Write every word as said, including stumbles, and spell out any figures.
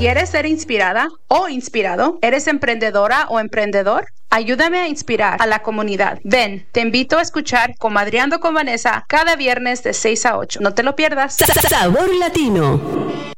¿Quieres ser inspirada o inspirado? ¿Eres emprendedora o emprendedor? Ayúdame a inspirar a la comunidad. Ven, te invito a escuchar Comadreando con Vanessa cada viernes de seis a ocho. No te lo pierdas. Sabor Latino.